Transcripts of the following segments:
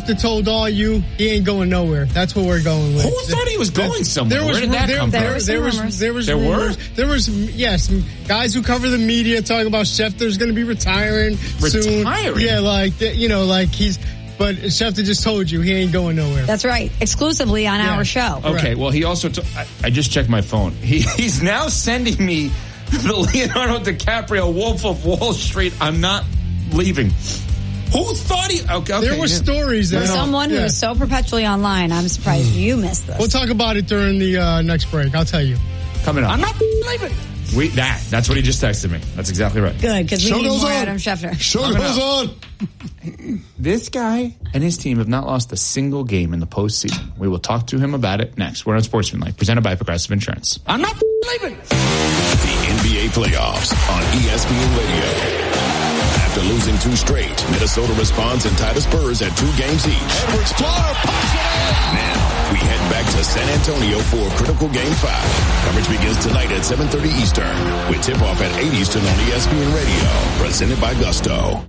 Schefter told all you he ain't going nowhere. That's what we're going with. Who thought he was going somewhere? Where did that come from? There was rumors. There was, yes, guys who cover the media talking about Schefter's going to be retiring soon. Yeah, but Schefter just told you he ain't going nowhere. That's right. Exclusively on our show. Okay, right. Well, he also... I just checked my phone. He's now sending me the Leonardo DiCaprio Wolf of Wall Street. I'm not leaving. Who thought he... Okay, there were stories there. For someone who is so perpetually online, I'm surprised you missed this. We'll talk about it during the next break. I'll tell you. Coming up. I'm not leaving. That's what he just texted me. That's exactly right. Good, because we need more Adam Schefter. Show goes on. This guy and his team have not lost a single game in the postseason. We will talk to him about it next. We're on Sportsmanlike, presented by Progressive Insurance. I'm not leaving. The NBA playoffs on ESPN Radio. After losing 2 straight, Minnesota responds and tied the Spurs at 2 games each. Edwards floater, puts it in. Now, we head back to San Antonio for a critical Game 5. Coverage begins tonight at 7:30 Eastern, with tip-off at 8 Eastern on ESPN Radio, presented by Gusto.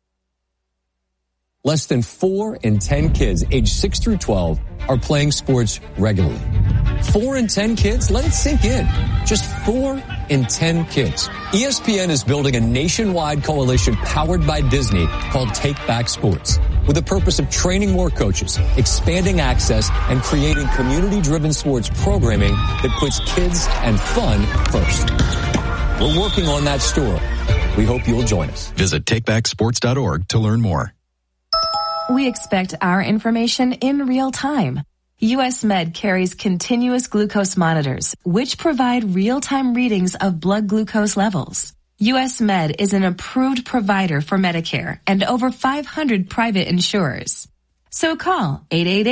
Less than 4 in 10 kids aged 6 through 12 are playing sports regularly. 4 in 10 kids? Let it sink in. Just 4 in 10 kids. ESPN is building a nationwide coalition powered by Disney called Take Back Sports, with the purpose of training more coaches, expanding access, and creating community-driven sports programming that puts kids and fun first. We're working on that story. We hope you'll join us. Visit takebacksports.org to learn more. We expect our information in real time. US Med carries continuous glucose monitors, which provide real-time readings of blood glucose levels. US Med is an approved provider for Medicare and over 500 private insurers. So call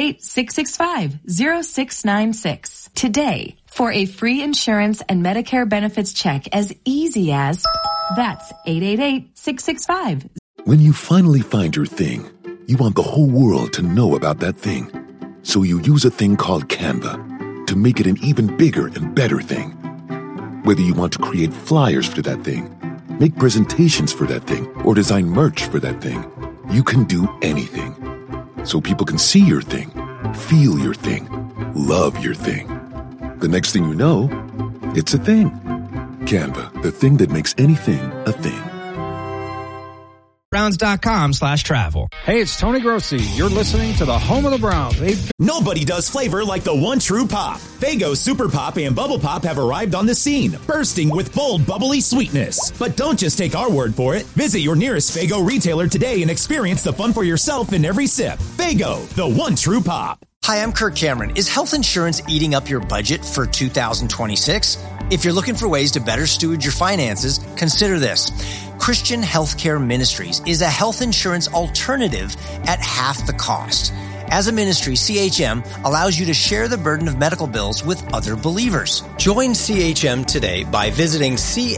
888-665-0696 today for a free insurance and Medicare benefits check as easy as... That's 888-665. When you finally find your thing, you want the whole world to know about that thing. So you use a thing called Canva to make it an even bigger and better thing. Whether you want to create flyers for that thing, make presentations for that thing, or design merch for that thing, you can do anything. So people can see your thing, feel your thing, love your thing. The next thing you know, it's a thing. Canva, the thing that makes anything a thing. Browns.com/travel. Hey, it's Tony Grossi. You're listening to the home of the Browns. Nobody does flavor like the one true pop. Faygo Super Pop and Bubble Pop have arrived on the scene, bursting with bold, bubbly sweetness. But don't just take our word for it. Visit your nearest Faygo retailer today and experience the fun for yourself in every sip. Faygo, the one true pop. Hi, I'm Kirk Cameron. Is health insurance eating up your budget for 2026? If you're looking for ways to better steward your finances, consider this. Christian Healthcare Ministries is a health insurance alternative at half the cost. As a ministry, CHM allows you to share the burden of medical bills with other believers. Join CHM today by visiting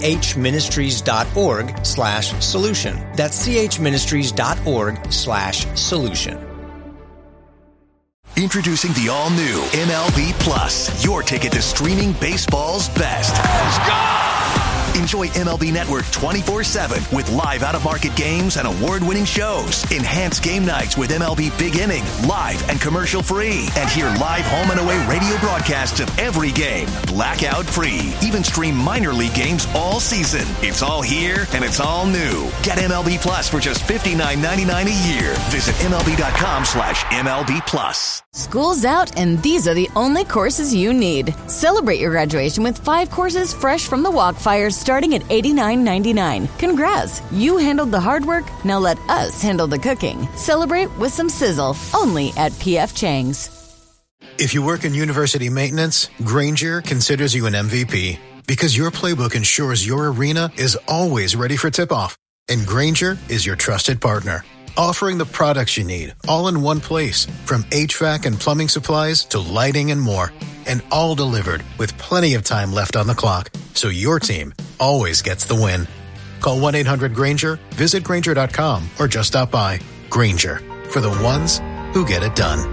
chministries.org/solution. That's chministries.org/solution. Introducing the all-new MLB Plus, your ticket to streaming baseball's best. Let's go! Enjoy MLB Network 24/7 with live out-of-market games and award-winning shows. Enhance game nights with MLB Big Inning, live and commercial-free. And hear live home and away radio broadcasts of every game, blackout-free. Even stream minor league games all season. It's all here and it's all new. Get MLB Plus for just $59.99 a year. Visit MLB.com/MLB Plus. School's out and these are the only courses you need. Celebrate your graduation with 5 courses fresh from the Walkfires starting at $89.99. Congrats, you handled the hard work, now let us handle the cooking. Celebrate with some sizzle, only at P.F. Chang's. If you work in university maintenance, Grainger considers you an MVP because your playbook ensures your arena is always ready for tip-off. And Grainger is your trusted partner, offering the products you need all in one place, from HVAC and plumbing supplies to lighting and more, and all delivered with plenty of time left on the clock, so your team always gets the win. Call 1-800-GRAINGER, visit Grainger.com, or just stop by. Grainger, for the ones who get it done.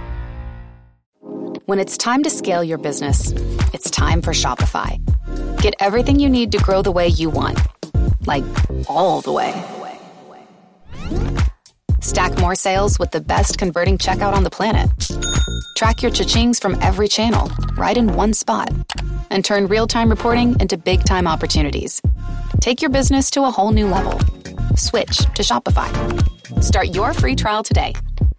When it's time to scale your business, it's time for Shopify. Get everything you need to grow the way you want, like all the way. Stack more sales with the best converting checkout on the planet. Track your cha-chings from every channel, right in one spot. And turn real-time reporting into big-time opportunities. Take your business to a whole new level. Switch to Shopify. Start your free trial today.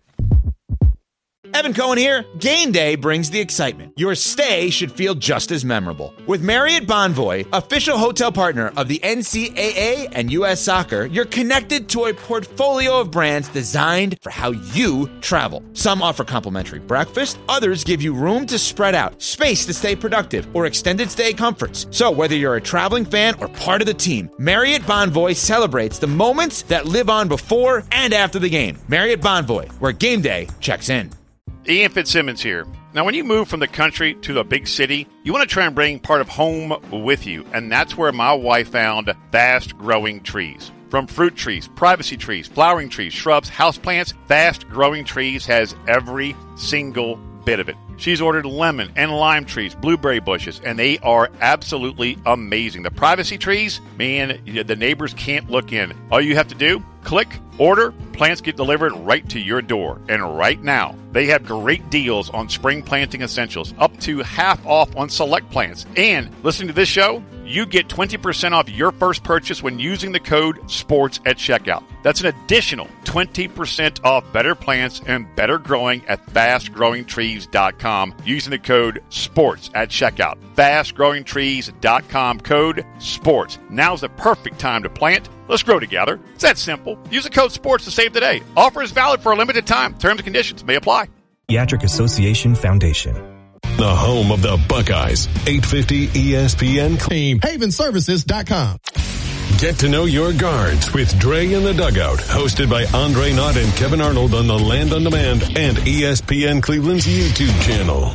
Evan Cohen here. Game day brings the excitement. Your stay should feel just as memorable. With Marriott Bonvoy, official hotel partner of the NCAA and U.S. Soccer, you're connected to a portfolio of brands designed for how you travel. Some offer complimentary breakfast, others give you room to spread out, space to stay productive, or extended stay comforts. So whether you're a traveling fan or part of the team, Marriott Bonvoy celebrates the moments that live on before and after the game. Marriott Bonvoy, where game day checks in. Ian Fitzsimmons here. Now, when you move from the country to the big city, you want to try and bring part of home with you, and that's where my wife found Fast Growing Trees. From fruit trees, privacy trees, flowering trees, shrubs, houseplants, Fast Growing Trees has every single bit of it. She's ordered lemon and lime trees, blueberry bushes, and they are absolutely amazing. The privacy trees, man, the neighbors can't look in. All you have to do, click, order, plants get delivered right to your door. And right now, they have great deals on spring planting essentials, up to half off on select plants. And listening to this show, you get 20% off your first purchase when using the code SPORTS at checkout. That's an additional 20% off better plants and better growing at fastgrowingtrees.com using the code SPORTS at checkout. Fastgrowingtrees.com, code SPORTS. Now's the perfect time to plant. Let's grow together. It's that simple. Use the code SPORTS to save today. Offer is valid for a limited time. Terms and conditions may apply. Pediatric Association Foundation. The home of the Buckeyes. 850 ESPN. Havenservices.com. Get to know your guards with Dre in the Dugout. Hosted by Andre Knott and Kevin Arnold on the Land on Demand and ESPN Cleveland's YouTube channel.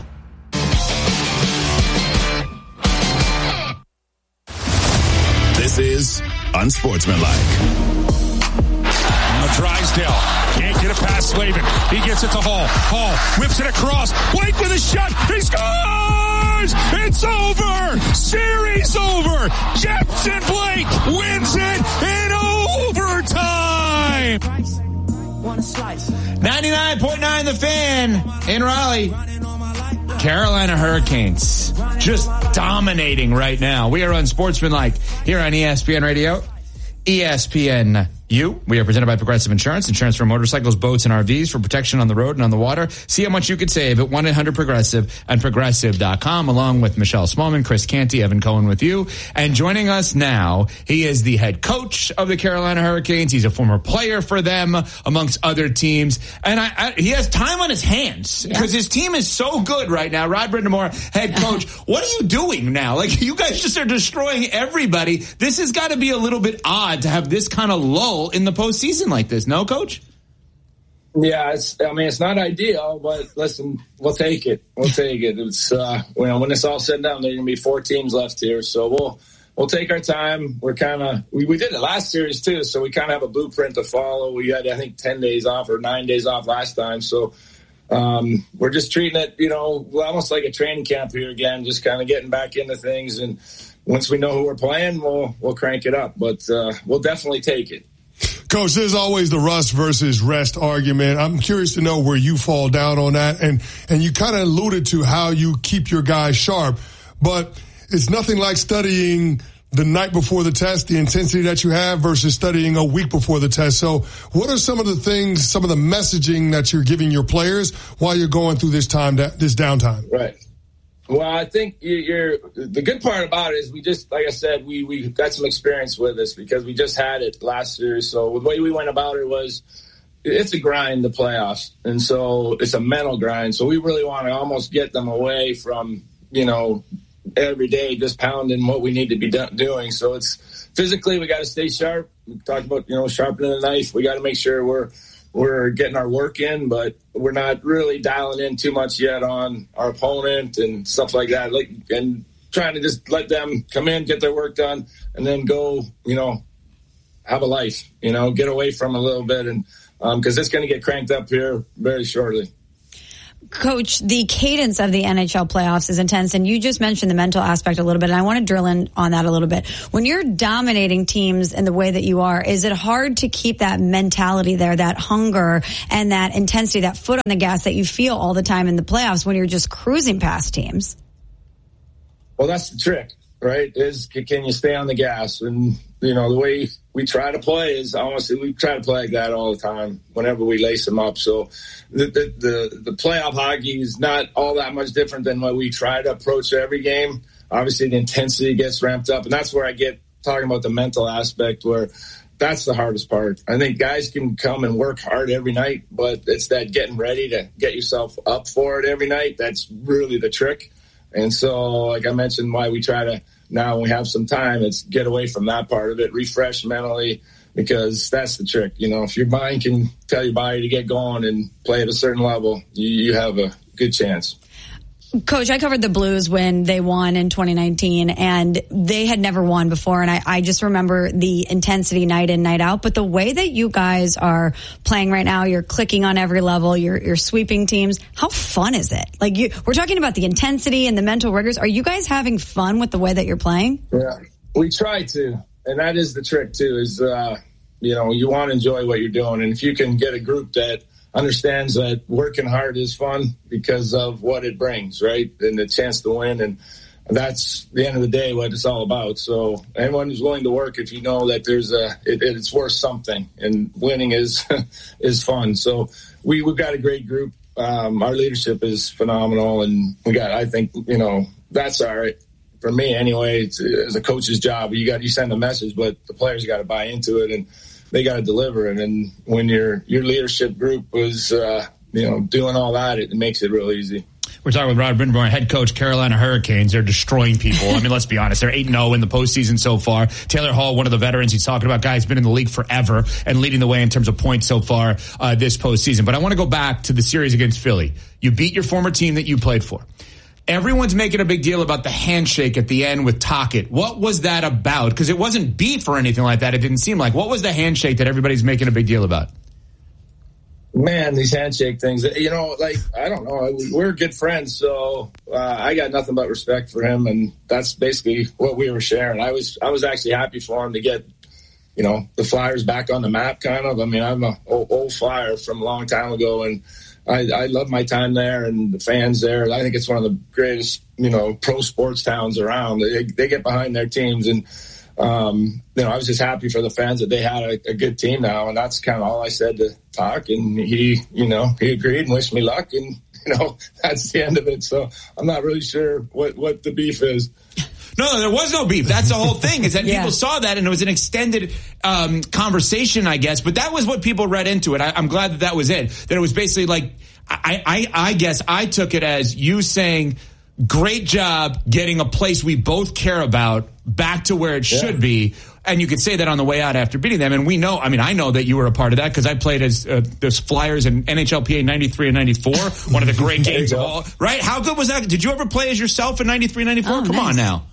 This is Unsportsmanlike. Drysdale can't get it past Slavin. He gets it to Hall. Hall whips it across. Blake with a shot. He scores! It's over! Series over! Jetson Blake wins it in overtime! 99.9 The Fan in Raleigh. Carolina Hurricanes just dominating right now. We are Unsportsmanlike here on ESPN Radio. ESPN U. We are presented by Progressive Insurance. Insurance for motorcycles, boats, and RVs for protection on the road and on the water. See how much you could save at 1-800-PROGRESSIVE and Progressive.com, along with Michelle Smallman, Chris Canty, Evan Cohen with you. And joining us now, he is the head coach of the Carolina Hurricanes. He's a former player for them, amongst other teams. And he has time on his hands because his team is so good right now. Rod Brindamore, head coach. What are you doing now? Like, you guys just are destroying everybody. This has got to be a little bit odd to have this kind of lull in the postseason like this, no, Coach? Yeah, it's not ideal, but listen, we'll take it. It's when it's all said and done, there are going to be 4 teams left here, so we'll take our time. We're we did it last series too, so we kind of have a blueprint to follow. We had, I think, 10 days off or 9 days off last time, so we're just treating it, almost like a training camp here again, just kind of getting back into things. And once we know who we're playing, we'll crank it up, but we'll definitely take it. Coach, there's always the rust versus rest argument. I'm curious to know where you fall down on that. And you kind of alluded to how you keep your guys sharp, but it's nothing like studying the night before the test, the intensity that you have versus studying a week before the test. So what are some of the things, some of the messaging that you're giving your players while you're going through this downtime? Right. Well, I think the good part about it is we just, like I said, we got some experience with this because we just had it last year. So the way we went about it was it's a grind, the playoffs. And so it's a mental grind. So we really want to almost get them away from, every day just pounding what we need to be doing. So it's physically we got to stay sharp. We talked about, sharpening the knife. We got to make sure we're getting our work in, but we're not really dialing in too much yet on our opponent and stuff like that. And trying to just let them come in, get their work done, and then go, have a life, get away from a little bit. And because it's going to get cranked up here very shortly. Coach, the cadence of the NHL playoffs is intense, and you just mentioned the mental aspect a little bit, and I want to drill in on that a little bit. When you're dominating teams in the way that you are, is it hard to keep that mentality there, that hunger and that intensity, that foot on the gas that you feel all the time in the playoffs when you're just cruising past teams? Well, that's the trick, right? Is can you stay on the gas? And, the way we try to play is honestly, we try to play like that all the time whenever we lace them up. So the playoff hockey is not all that much different than what we try to approach every game. Obviously, the intensity gets ramped up, and that's where I get talking about the mental aspect, where that's the hardest part. I think guys can come and work hard every night, but it's that getting ready to get yourself up for it every night. That's really the trick. And so, like I mentioned, why we try to, now when we have some time, it's get away from that part of it, refresh mentally, because that's the trick. If your mind can tell your body to get going and play at a certain level, you have a good chance. Coach, I covered the Blues when they won in 2019, and they had never won before, and I just remember the intensity night in, night out. But the way that you guys are playing right now, you're clicking on every level, you're sweeping teams. How fun is it? We're talking about the intensity and the mental rigors. Are you guys having fun with the way that you're playing? Yeah, we try to, and that is the trick too, is, you want to enjoy what you're doing. And if you can get a group that understands that working hard is fun because of what it brings, right? And the chance to win. And that's the end of the day, what it's all about. So anyone who's willing to work, if you know that there's it's worth something, and winning is, is fun. So we've got a great group. Our leadership is phenomenal, and I think, that's all right. For me anyway, it's a coach's job. You send a message, but the players got to buy into it, and they got to deliver it. And when your leadership group was, doing all that, it makes it real easy. We're talking with Rod Brind'Amour, head coach, Carolina Hurricanes. They're destroying people. I mean, let's be honest. They're 8-0 in the postseason so far. Taylor Hall, one of the veterans, he's talking about, guys been in the league forever and leading the way in terms of points so far this postseason. But I want to go back to the series against Philly. You beat your former team that you played for. Everyone's making a big deal about the handshake at the end with Tocchet. What was that about? Because it wasn't beef or anything like that. It didn't seem like. What was the handshake that everybody's making a big deal about? Man, these handshake things, I don't know. We're good friends, so I got nothing but respect for him, and that's basically what we were sharing. I was actually happy for him to get, the Flyers back on the map, kind of. I mean, I'm an old Flyer from a long time ago, and I love my time there and the fans there. I think it's one of the greatest, pro sports towns around. They get behind their teams, and I was just happy for the fans that they had a good team now, and that's kind of all I said to Talk, and he agreed and wished me luck, and that's the end of it. So I'm not really sure what the beef is. No, there was no beef. That's the whole thing, is that people saw that, and it was an extended conversation, I guess. But that was what people read into it. I'm glad that was it. That it was basically like, I guess I took it as you saying, great job getting a place we both care about back to where it should be. And you could say that on the way out after beating them. And we know, I know that you were a part of that because I played as those Flyers in NHLPA 93 and 94, one of the great games of all. Right? How good was that? Did you ever play as yourself in 93 and 94? Come on now.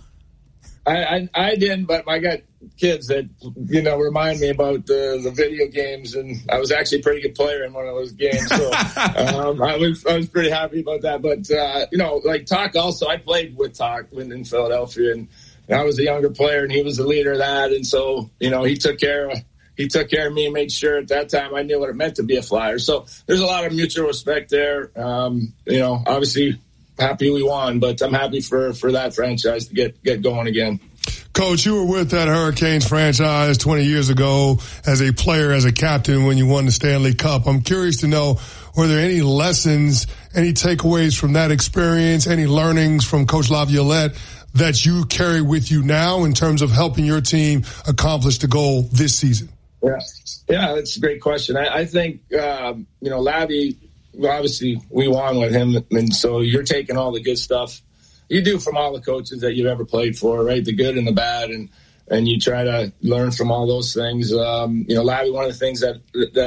I didn't, but I got kids that, remind me about the video games, and I was actually a pretty good player in one of those games. So I was pretty happy about that. But, like Talk also, I played with Talk in Philadelphia, and I was a younger player, and he was the leader of that. And so, he took care of me and made sure at that time I knew what it meant to be a Flyer. So there's a lot of mutual respect there. Obviously, happy we won, but I'm happy for that franchise to get going again. Coach, you were with that Hurricanes franchise 20 years ago as a player, as a captain when you won the Stanley Cup. I'm curious to know, were there any lessons, any takeaways from that experience, any learnings from Coach Laviolette that you carry with you now in terms of helping your team accomplish the goal this season? Yeah, that's a great question. I think, Lavi, obviously we won with him, and so you're taking all the good stuff you do from all the coaches that you've ever played for, right? The good and the bad, and you try to learn from all those things. Lavi, one of the things that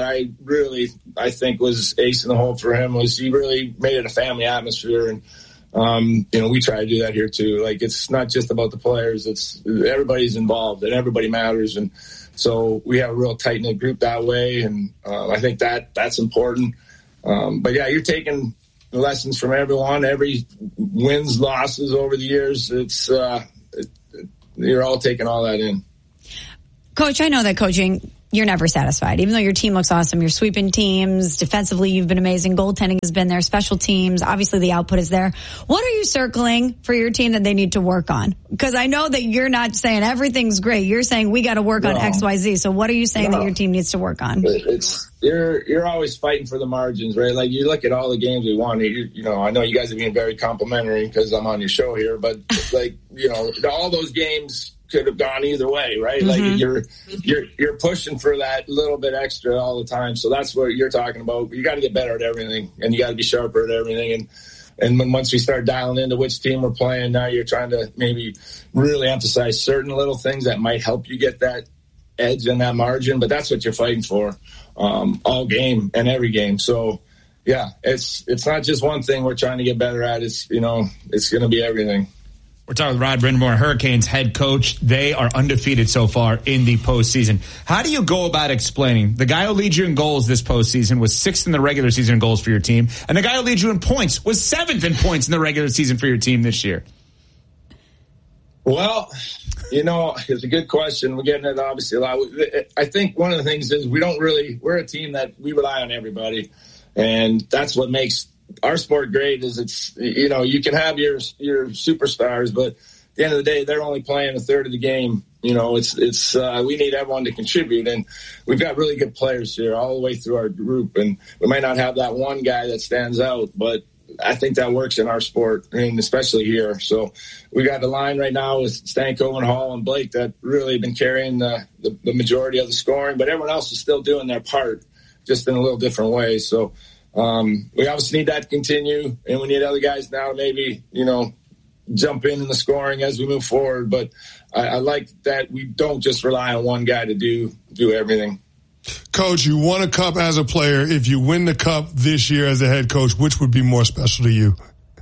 I think was ace in the hole for him was he really made it a family atmosphere, and we try to do that here too. Like, it's not just about the players; it's everybody's involved and everybody matters, and so we have a real tight knit group that way, and I think that's important. But yeah, you're taking lessons from everyone, every wins, losses over the years. It's you're all taking all that in. Coach, I know that coaching, you're never satisfied. Even though your team looks awesome, you're sweeping teams. Defensively, you've been amazing. Goaltending has been there. Special teams, obviously the output is there. What are you circling for your team that they need to work on? Because I know that you're not saying everything's great. You're saying we got to work on X, Y, Z. So what are you saying that your team needs to work on? You're always fighting for the margins, right? Like you look at all the games we won. I know you guys are being very complimentary because I'm on your show here, but all those games could have gone either way, right? Mm-hmm. Like you're pushing for that little bit extra all the time. So that's what you're talking about. You got to get better at everything, and you got to be sharper at everything. And when once we start dialing into which team we're playing, now you're trying to maybe really emphasize certain little things that might help you get that edge and that margin. But that's what you're fighting for all game and every game. So yeah, it's not just one thing we're trying to get better at. It's it's going to be everything. We're talking with Rod Brind'Amour, Hurricanes head coach. They are undefeated so far in the postseason. How do you go about explaining the guy who leads you in goals this postseason was 6th in the regular season in goals for your team, and the guy who leads you in points was 7th in points in the regular season for your team this year? Well, it's a good question. We're getting it obviously a lot. I think one of the things is we're a team that we rely on everybody, and that's what makes our sport great. Is it's you can have your superstars, but at the end of the day, they're only playing a third of the game. It's we need everyone to contribute, and we've got really good players here all the way through our group, and we might not have that one guy that stands out, but I think that works in our sport, and especially here. So we got the line right now with Stanko and Hall and Blake that really have been carrying the majority of the scoring, but everyone else is still doing their part, just in a little different way. So we obviously need that to continue, and we need other guys now to maybe, jump in the scoring as we move forward. But I like that we don't just rely on one guy to do everything. Coach, you won a cup as a player. If you win the cup this year as a head coach, which would be more special to you?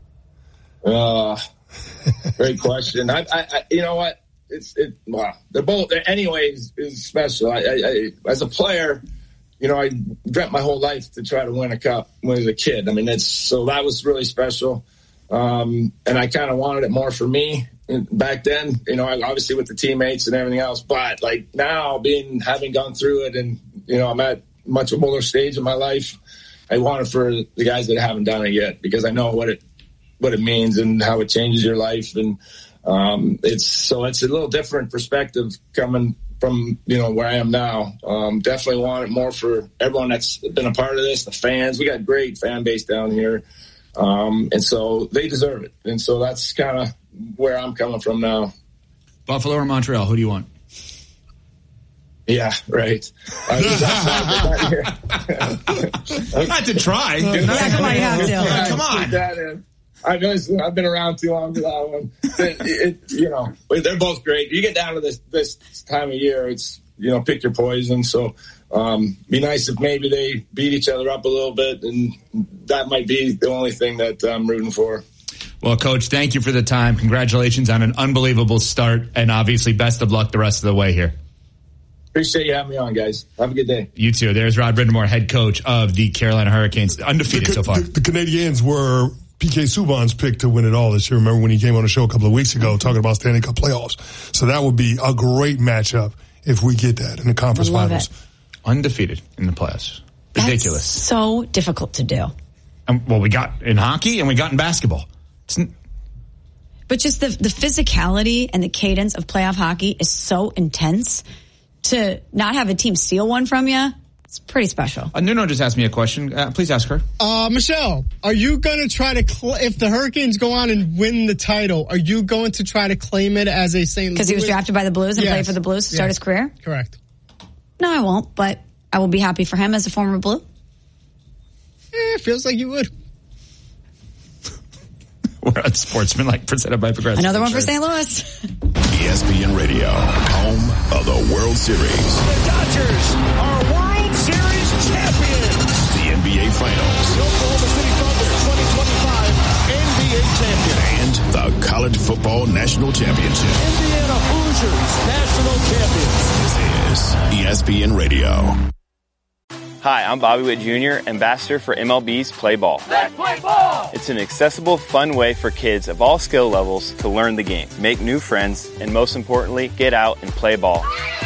Great question. You know what? They're both. Anyways, is special. I as a player, I dreamt my whole life to try to win a cup when I was a kid. I mean, that was really special. And I kind of wanted it more for me back then, obviously with the teammates and everything else. But like now, having gone through it, and I'm at much older stage in my life, I want it for the guys that haven't done it yet, because I know what it means and how it changes your life. And it's a little different perspective coming from where I am now. Definitely want it more for everyone that's been a part of this, the fans. We got a great fan base down here, and so they deserve it. And so that's kind of where I'm coming from now. Buffalo or Montreal? Who do you want? Yeah, right. I had to try. Yeah, come on, you have to. Come on. I've been around too long for that one. They're both great. You get down to this time of year, it's pick your poison. So be nice if maybe they beat each other up a little bit, and that might be the only thing that I'm rooting for. Well, Coach, thank you for the time. Congratulations on an unbelievable start, and obviously best of luck the rest of the way here. Appreciate you having me on, guys. Have a good day. You too. There's Rod Brind'Amour, head coach of the Carolina Hurricanes, undefeated so far. The Canadiens were PK Subban's pick to win it all this year. Remember when he came on the show a couple of weeks ago talking about Stanley Cup playoffs? So that would be a great matchup if we get that in the conference finals. Undefeated in the playoffs. Ridiculous. That's so difficult to do. Well, we got in hockey and we got in basketball. But just the physicality and the cadence of playoff hockey is so intense. To not have a team steal one from you, it's pretty special. Nuno just asked me a question. Please ask her. Michelle, are you going to try to, if the Hurricanes go on and win the title, are you going to try to claim it as a St. Louis? Because he was drafted by the Blues and played for the Blues to start his career? Correct. No, I won't, but I will be happy for him as a former Blue. Feels like you would. We're on Sportsman, presented by Progressive. Another one for Insurance. St. Louis. ESPN Radio, home of the World Series. The Dodgers are World Series champions. The NBA Finals. The Oklahoma City Thunder 2025 NBA champion. And the College Football National Championship. Indiana Hoosiers national champions. This is ESPN Radio. Hi, I'm Bobby Witt Jr., ambassador for MLB's Play Ball. Let's play ball! It's an accessible, fun way for kids of all skill levels to learn the game, make new friends, and most importantly, get out and play ball.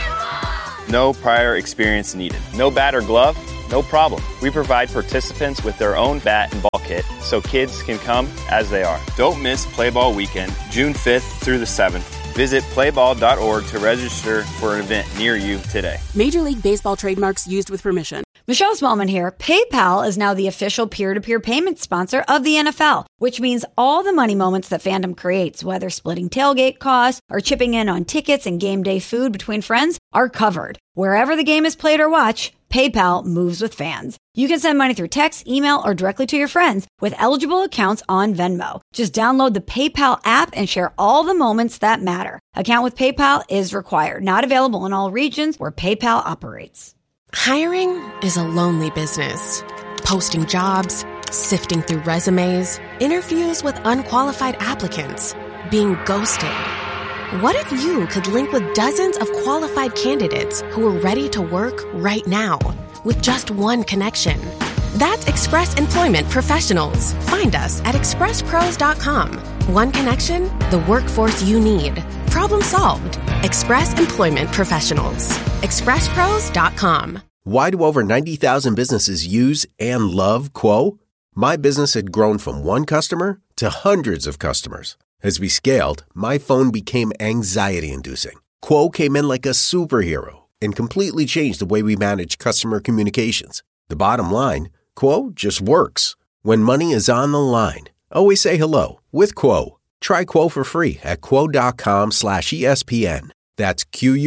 No prior experience needed. No bat or glove? No problem. We provide participants with their own bat and ball kit so kids can come as they are. Don't miss Play Ball Weekend, June 5th through the 7th. Visit playball.org to register for an event near you today. Major League Baseball trademarks used with permission. Michelle Smallman here. PayPal is now the official peer-to-peer payment sponsor of the NFL, which means all the money moments that fandom creates, whether splitting tailgate costs or chipping in on tickets and game day food between friends, are covered. Wherever the game is played or watched, PayPal moves with fans. You can send money through text, email, or directly to your friends with eligible accounts on Venmo. Just download the PayPal app and share all the moments that matter. Account with PayPal is required. Not available in all regions where PayPal operates. Hiring is a lonely business. Posting jobs, sifting through resumes, interviews with unqualified applicants, being ghosted. What if you could link with dozens of qualified candidates who are ready to work right now with just one connection? That's Express Employment Professionals. Find us at expresspros.com. One connection, the workforce you need. Problem solved. Express Employment Professionals. expresspros.com. Why do over 90,000 businesses use and love Quo? My business had grown from one customer to hundreds of customers. As we scaled, my phone became anxiety-inducing. Quo came in like a superhero and completely changed the way we manage customer communications. The bottom line, Quo just works. When money is on the line, always say hello with Quo. Try Quo for free at quo.com/ESPN. That's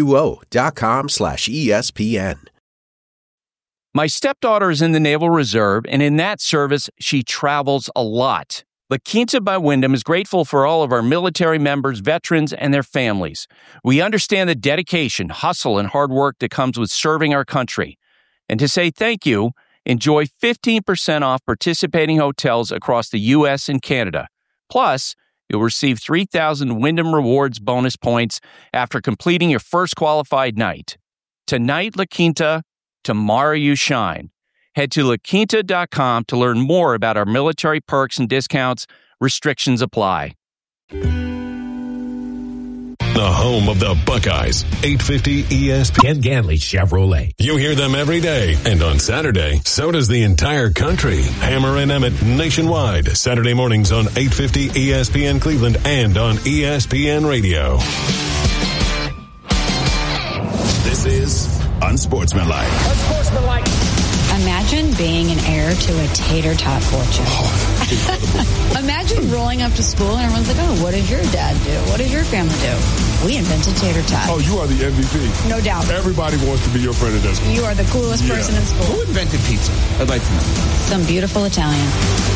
QUO.com/ESPN. My stepdaughter is in the Naval Reserve, and in that service, she travels a lot. La Quinta by Wyndham is grateful for all of our military members, veterans, and their families. We understand the dedication, hustle, and hard work that comes with serving our country. And to say thank you, enjoy 15% off participating hotels across the U.S. and Canada. Plus, you'll receive 3,000 Wyndham Rewards bonus points after completing your first qualified night. Tonight, La Quinta, tomorrow you shine. Head to laquinta.com to learn more about our military perks and discounts. Restrictions apply. The home of the Buckeyes, 850 ESPN. Ganley Chevrolet. You hear them every day, and on Saturday, so does the entire country. Hammer and Emmett nationwide, Saturday mornings on 850 ESPN Cleveland and on ESPN Radio. This is Unsportsmanlike. Unsportsmanlike. Imagine being an heir to a tater tot fortune. Imagine rolling up to school and everyone's like, oh, what does your dad do? What does your family do? We invented tater tot. Oh, you are the MVP. No doubt. Everybody wants to be your friend at that school. You are the coolest person in school. Who invented pizza? I'd like to know. Some beautiful Italian.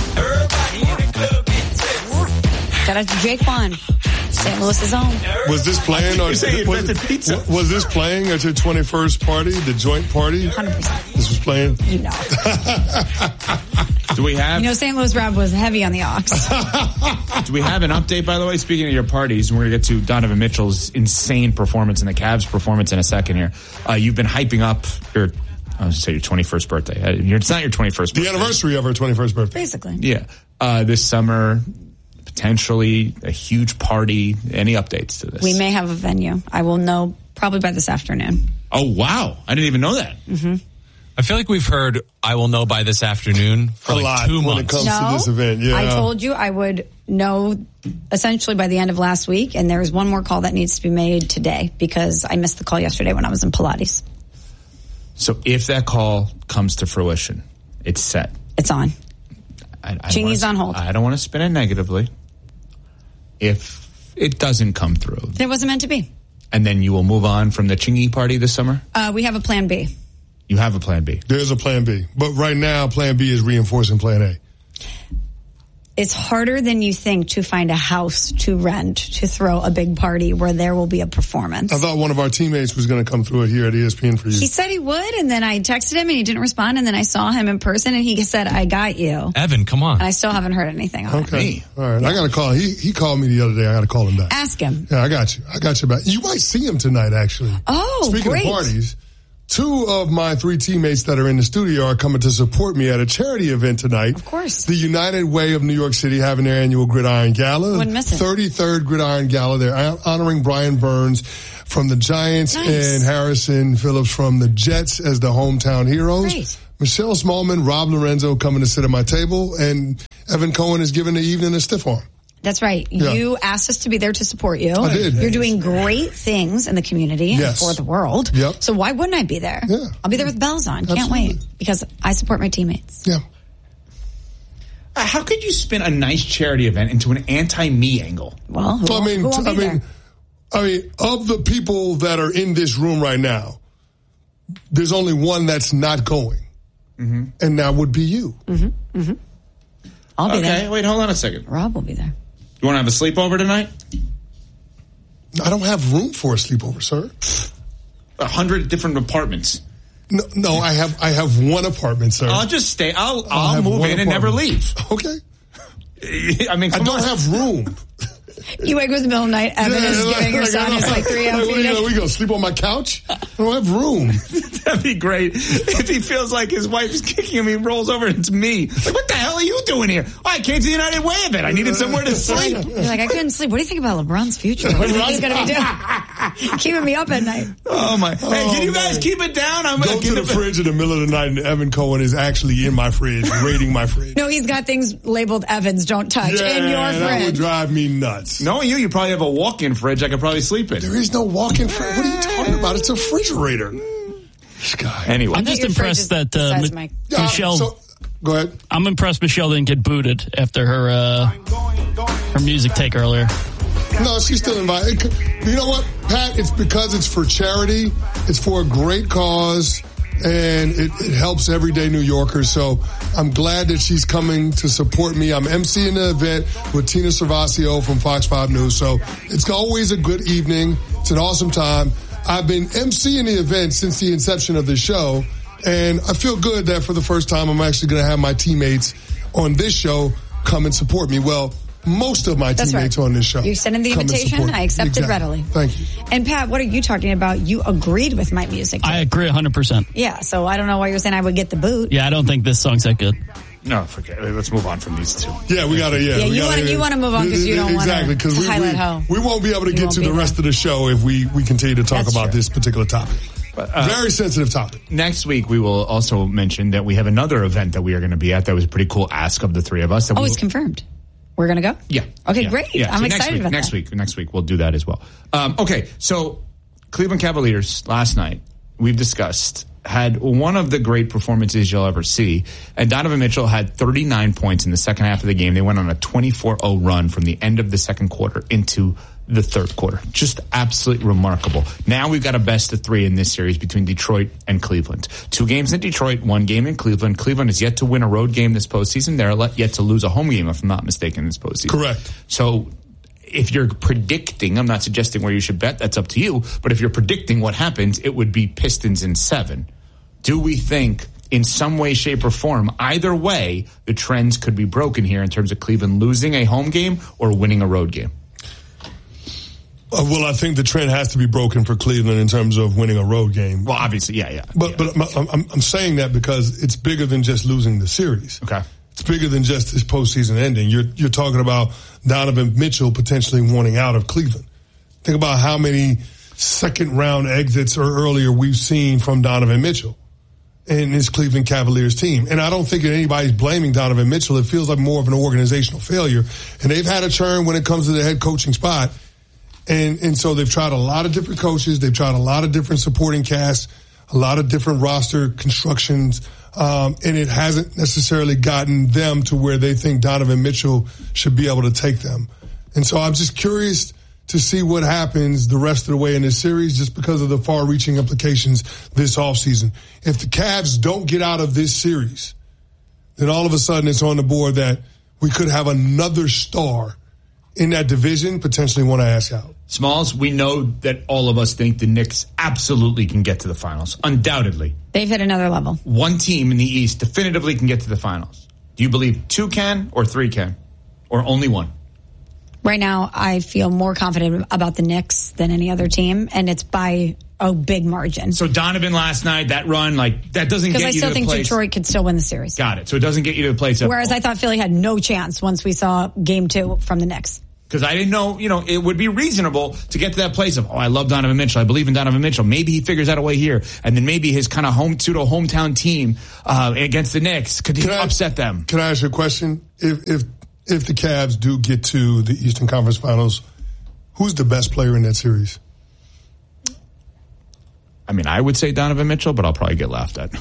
Shout out to Jake Vaughn, St. Louis's own. Was this playing? You say you invented pizza. Was this playing at your 21st party, the joint party? 100%. This was playing? You know. Do we have? You know, St. Louis Rob was heavy on the aux. Do we have an update, by the way? Speaking of your parties, we're going to get to Donovan Mitchell's insane performance and the Cavs' performance in a second here. You've been hyping up your 21st birthday. It's not your 21st birthday. The anniversary of her 21st birthday. Basically. Yeah. This summer, potentially a huge party. Any updates to this? We may have a venue. I will know probably by this afternoon. Oh, wow. I didn't even know that. Mm-hmm. I feel like we've heard I will know by this afternoon for like 2 months. When it comes to this event. Yeah. I told you I would know essentially by the end of last week, and there's one more call that needs to be made today because I missed the call yesterday when I was in Pilates. So if that call comes to fruition, it's set. It's on. Chingy's on hold. I don't want to spin it negatively. If it doesn't come through. It wasn't meant to be. And then you will move on from the Chingy party this summer? We have a plan B. You have a plan B. There's a plan B. But right now, plan B is reinforcing plan A. It's harder than you think to find a house to rent to throw a big party where there will be a performance. I thought one of our teammates was going to come through it here at ESPN for you. He said he would, and then I texted him, and he didn't respond, and then I saw him in person, and he said, I got you. Evan, come on. And I still haven't heard anything on Okay. it. All right. Yeah. I got to call. He called me the other day. I got to call him back. Ask him. Yeah, I got you. I got you back. You might see him tonight, actually. Oh, Speaking great. of parties, 2 of my 3 teammates that are in the studio are coming to support me at a charity event tonight. Of course. The United Way of New York City having their annual Gridiron Gala. Wouldn't miss it. 33rd Gridiron Gala. They're honoring Brian Burns from the Giants and Harrison Phillips from the Jets as the hometown heroes. Great. Michelle Smallman, Rob Lorenzo coming to sit at my table, and Evan Cohen is giving the evening a stiff arm. That's right. Yeah. You asked us to be there to support you. I did. You're doing great things in the community and for the world. Yep. So why wouldn't I be there? Yeah. I'll be there with bells on. Can't Absolutely. wait because I support my teammates. Yeah. How could you spin a nice charity event into an anti-me angle? Well, who won't be there? I mean, of the people that are in this room right now, there's only one that's not going, and that would be you. I'll be there. Okay, wait, hold on a second. Rob will be there. You want to have a sleepover tonight? I don't have room for a sleepover, sir. 100 different apartments. No, I have one apartment, sir. I'll just stay. I'll move in and never leave. Okay. I mean, I don't have room. You wake up in the middle of the night, Evan is giving her son his 3 hour feeding. We go sleep on my couch? I don't have room. That'd be great. If he feels like his wife is kicking him, he rolls over and it's me. Like, what the hell are you doing here? Oh, I came to the United Way event. I needed somewhere to sleep. You're like, I couldn't sleep. What do you think about LeBron's future? What do you think he's going to be doing? Keeping me up at night. Oh, my. Hey, can you guys keep it down? I'm Go to the fridge in the middle of the night and Evan Cohen is actually in my fridge, raiding my fridge. No, he's got things labeled Evans, don't touch, in your that would fridge. drive me nuts. Knowing you probably have a walk-in fridge I could probably sleep in. There is no walk-in fridge. What are you talking about? It's a refrigerator. This guy. Anyway. I'm just impressed that Michelle... Go ahead. I'm impressed Michelle didn't get booted after her music take earlier. No, she's still invited. You know what, Pat? It's because it's for charity. It's for a great cause, and it helps everyday New Yorkers. So I'm glad that she's coming to support me. I'm emceeing the event with Tina Servasio from Fox 5 News. So it's always a good evening. It's an awesome time. I've been emceeing the event since the inception of the show, and I feel good that for the first time I'm actually going to have my teammates on this show come and support me. Well, most of my teammates on this show. You sent in the invitation. I accepted readily. Thank you. And Pat, what are you talking about? You agreed with my music. I agree 100%. Yeah, so I don't know why you're saying I would get the boot. Yeah, I don't think this song's that good. No, forget it. Let's move on from these two. Yeah, we gotta. Yeah, you want to move on because you don't want to highlight how. We won't be able to get to the rest of the show if we continue to talk about this particular topic. But, very sensitive topic. Next week, we will also mention that we have another event that we are going to be at. That was a pretty cool ask of the three of us. That it's confirmed. We're going to go? Yeah. Okay, great. Yeah. I'm excited about that. Next week, we'll do that as well. Okay, so Cleveland Cavaliers last night, we've discussed, had one of the great performances you'll ever see. And Donovan Mitchell had 39 points in the second half of the game. They went on a 24-0 run from the end of the second quarter into the third quarter. Just absolutely remarkable. Now we've got a best of three in this series between Detroit and Cleveland. 2 games in Detroit, 1 game in Cleveland. Cleveland is yet to win a road game this postseason. They're yet to lose a home game, if I'm not mistaken, this postseason. Correct. So if you're predicting, I'm not suggesting where you should bet, that's up to you, but if you're predicting what happens, it would be Pistons in 7. Do we think in some way, shape, or form, either way, the trends could be broken here in terms of Cleveland losing a home game or winning a road game? Well, I think the trend has to be broken for Cleveland in terms of winning a road game. Well, obviously, yeah. But I'm saying that because it's bigger than just losing the series. Okay. It's bigger than just this postseason ending. You're talking about Donovan Mitchell potentially wanting out of Cleveland. Think about how many second round exits or earlier we've seen from Donovan Mitchell and his Cleveland Cavaliers team. And I don't think that anybody's blaming Donovan Mitchell. It feels like more of an organizational failure. And they've had a churn when it comes to the head coaching spot. And so they've tried a lot of different coaches. They've tried a lot of different supporting casts, a lot of different roster constructions. And it hasn't necessarily gotten them to where they think Donovan Mitchell should be able to take them. And so I'm just curious to see what happens the rest of the way in this series just because of the far-reaching implications this offseason. If the Cavs don't get out of this series, then all of a sudden it's on the board that we could have another star in that division potentially want to ask out. Smalls, we know that all of us think the Knicks absolutely can get to the finals. Undoubtedly. They've hit another level. One team in the East definitively can get to the finals. Do you believe 2 can or 3 can? Or only 1? Right now, I feel more confident about the Knicks than any other team, and it's by a big margin. So Donovan last night, that run, like, that doesn't get you to the place. Because I still think Detroit could still win the series. Got it. So it doesn't get you to the place. Whereas I thought Philly had no chance once we saw game 2 from the Knicks. Because I didn't know, it would be reasonable to get to that place of, I love Donovan Mitchell. I believe in Donovan Mitchell. Maybe he figures out a way here. And then maybe his kind of hometown team against the Knicks could upset them. Can I ask you a question? If the Cavs do get to the Eastern Conference Finals, who's the best player in that series? I mean, I would say Donovan Mitchell, but I'll probably get laughed at.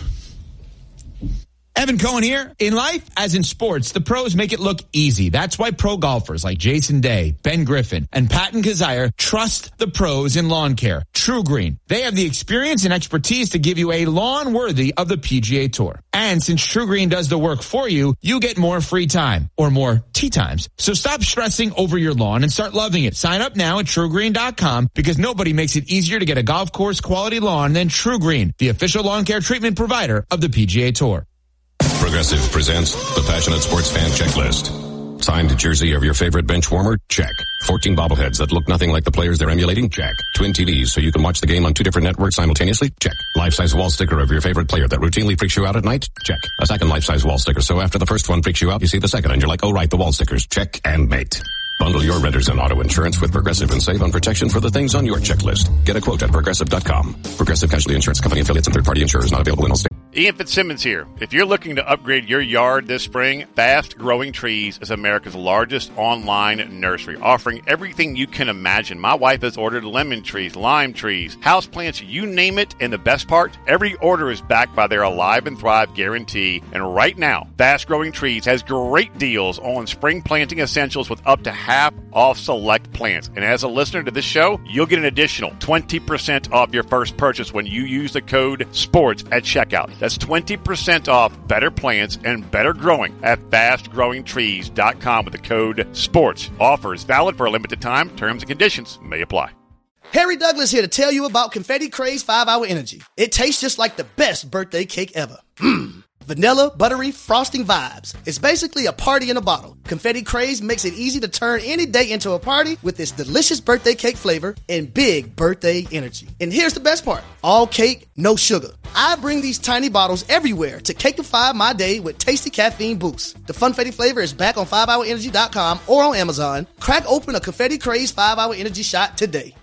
Evan Cohen here. In life, as in sports, the pros make it look easy. That's why pro golfers like Jason Day, Ben Griffin, and Patton Kazire trust the pros in lawn care. True Green. They have the experience and expertise to give you a lawn worthy of the PGA Tour. And since True Green does the work for you, you get more free time or more tee times. So stop stressing over your lawn and start loving it. Sign up now at TrueGreen.com because nobody makes it easier to get a golf course quality lawn than True Green, the official lawn care treatment provider of the PGA Tour. Progressive presents the Passionate Sports Fan Checklist. Signed jersey of your favorite bench warmer? Check. 14 bobbleheads that look nothing like the players they're emulating? Check. Twin TVs so you can watch the game on 2 different networks simultaneously? Check. Life-size wall sticker of your favorite player that routinely freaks you out at night? Check. A second life-size wall sticker so after the first one freaks you out, you see the second and you're like, oh right, the wall stickers. Check and mate. Bundle your renters and auto insurance with Progressive and save on protection for the things on your checklist. Get a quote at Progressive.com. Progressive Casualty Insurance Company affiliates and third-party insurers not available in all states. Ian Fitzsimmons here. If you're looking to upgrade your yard this spring, Fast Growing Trees is America's largest online nursery, offering everything you can imagine. My wife has ordered lemon trees, lime trees, houseplants, you name it. And the best part, every order is backed by their Alive and Thrive guarantee. And right now, Fast Growing Trees has great deals on spring planting essentials with up to half off select plants. And as a listener to this show, you'll get an additional 20% off your first purchase when you use the code SPORTS at checkout. That's 20% off better plants and better growing at fastgrowingtrees.com with the code SPORTS. Offer is valid for a limited time. Terms and conditions may apply. Harry Douglas here to tell you about Confetti Craze 5-Hour Energy. It tastes just like the best birthday cake ever. Vanilla, buttery, frosting vibes. It's basically a party in a bottle. Confetti Craze makes it easy to turn any day into a party with its delicious birthday cake flavor and big birthday energy. And here's the best part. All cake, no sugar. I bring these tiny bottles everywhere to cakeify my day with tasty caffeine boosts. The Funfetti flavor is back on 5hourenergy.com or on Amazon. Crack open a Confetti Craze 5-Hour Energy shot today.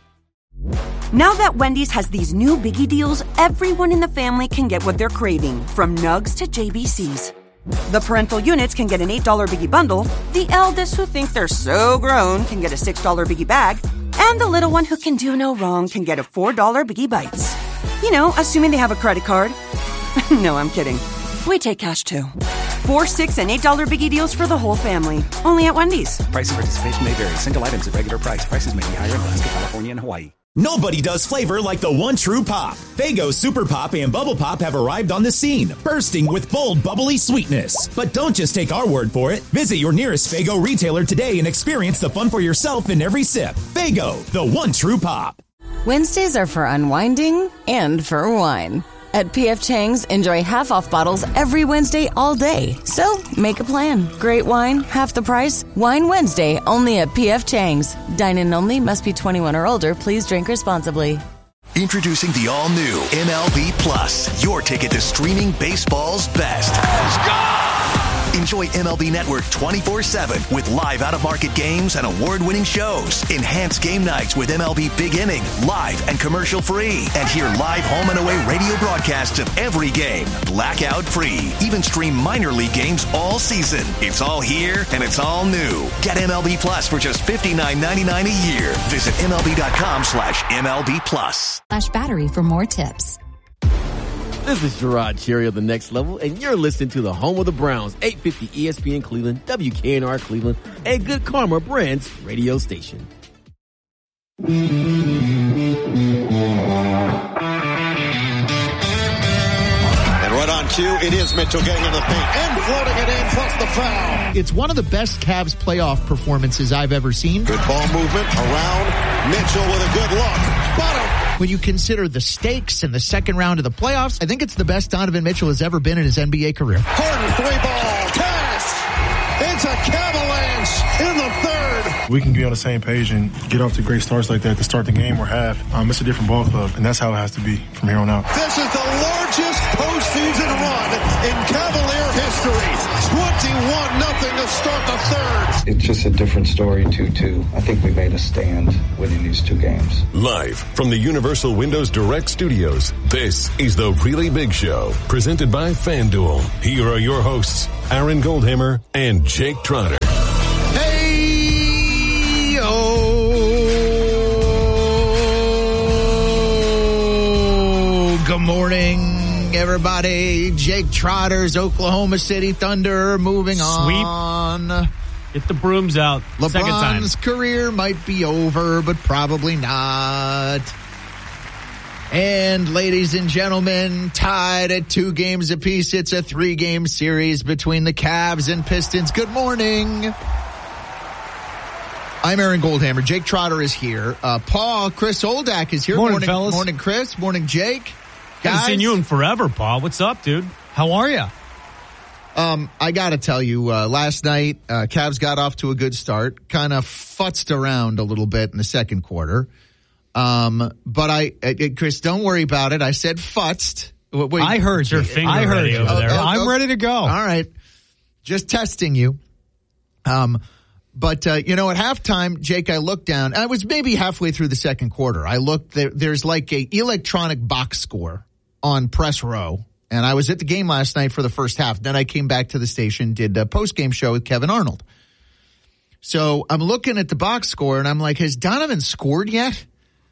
Now that Wendy's has these new biggie deals, everyone in the family can get what they're craving, from nugs to JBCs. The parental units can get an $8 biggie bundle, the eldest who think they're so grown can get a $6 biggie bag, and the little one who can do no wrong can get a $4 biggie bites. You know, assuming they have a credit card. No, I'm kidding. We take cash too. 4, 6, and $8 biggie deals for the whole family. Only at Wendy's. Price and participation may vary. Single items at regular price. Prices may be higher in Alaska, California, and Hawaii. Nobody does flavor like the One True Pop. Faygo Super Pop and Bubble Pop have arrived on the scene, bursting with bold, bubbly sweetness. But don't just take our word for it. Visit your nearest Faygo retailer today and experience the fun for yourself in every sip. Faygo, the One True Pop. Wednesdays are for unwinding and for wine. At P.F. Chang's, enjoy half-off bottles every Wednesday all day. So, make a plan. Great wine, half the price. Wine Wednesday, only at P.F. Chang's. Dine-in only, must be 21 or older. Please drink responsibly. Introducing the all-new MLB Plus, your ticket to streaming baseball's best. Let's go! Enjoy MLB Network 24/7 with live out-of-market games and award-winning shows. Enhance game nights with MLB Big Inning, live and commercial-free. And hear live home and away radio broadcasts of every game, blackout-free. Even stream minor league games all season. It's all here, and it's all new. Get MLB Plus for just $59.99 a year. Visit MLB.com/MLB Plus. /battery for more tips. This is Gerard Cherry of The Next Level, and you're listening to the home of the Browns, 850 ESPN Cleveland, WKNR Cleveland, and Good Karma Brands radio station. And right on cue, it is Mitchell getting into the paint and floating it in, plus the foul. It's one of the best Cavs playoff performances I've ever seen. Good ball movement around Mitchell with a good look. Bottom. When you consider the stakes in the second round of the playoffs, I think it's the best Donovan Mitchell has ever been in his NBA career. Harden, 3-ball, pass. It's a Cavalanche in the third. We can be on the same page and get off to great starts like that to start the game or half. It's a different ball club, and that's how it has to be from here on out. This is the largest postseason run in Cavalier history. 21-0 to start the third. It's just a different story, 2-2. I think we made a stand winning these two games. Live from the Universal Windows Direct Studios, this is The Really Big Show, presented by FanDuel. Here are your hosts, Aaron Goldhammer and Jake Trotter. Good morning, everybody. Jake Trotter's Oklahoma City Thunder moving on. Get the brooms out. LeBron's career might be over, but probably not. And ladies and gentlemen, tied at 2 games apiece. It's a 3-game series between the Cavs and Pistons. Good morning. I'm Aaron Goldhammer. Jake Trotter is here. Chris Oldak is here. Morning, fellas. Morning, Chris. Morning, Jake. Haven't seen you in forever, Paul. What's up, dude? How are you? I got to tell you, last night, Cavs got off to a good start, kind of futzed around a little bit in the second quarter. But Chris, don't worry about it. I said futzed. Wait, I heard your finger ready over there. I'm ready to go. All right. Just testing you. But at halftime, Jake, I looked down. I was maybe halfway through the second quarter. I looked, there's like a electronic box score on Press Row. And I was at the game last night for the first half. Then I came back to the station, did a post-game show with Kevin Arnold. So I'm looking at the box score, and I'm like, has Donovan scored yet?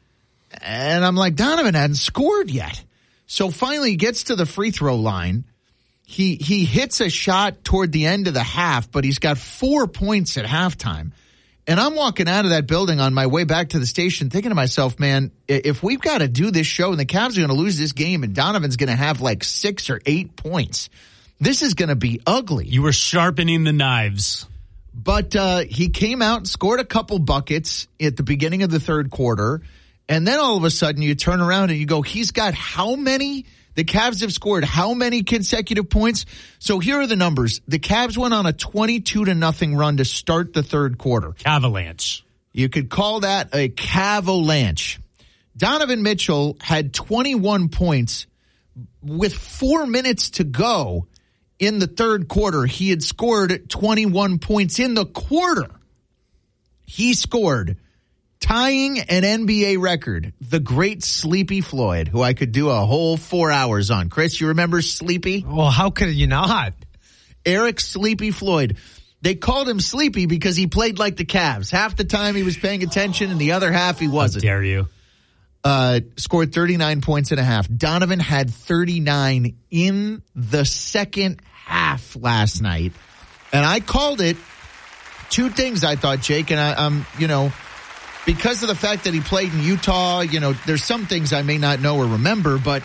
And I'm like, Donovan hadn't scored yet. So finally he gets to the free throw line. He hits a shot toward the end of the half, but he's got 4 points at halftime. And I'm walking out of that building on my way back to the station thinking to myself, man, if we've got to do this show and the Cavs are going to lose this game and Donovan's going to have like 6 or 8 points, this is going to be ugly. You were sharpening the knives. But he came out and scored a couple buckets at the beginning of the third quarter. And then all of a sudden you turn around and you go, he's got how many? The Cavs have scored how many consecutive points? So here are the numbers. The Cavs went on a 22-0 run to start the third quarter. Cavalanche. You could call that a Cavalanche. Donovan Mitchell had 21 points with 4 minutes to go in the third quarter. He had scored 21 points in the quarter. He scored, tying an NBA record, the great Sleepy Floyd, who I could do a whole 4 hours on. Chris, you remember Sleepy? Well, how could you not? Eric Sleepy Floyd. They called him Sleepy because he played like the Cavs. Half the time he was paying attention and the other half he wasn't. How dare you? Scored 39 points and a half. Donovan had 39 in the second half last night. And I called it 2 things, I thought, Jake, and I'm because of the fact that he played in Utah, there's some things I may not know or remember, but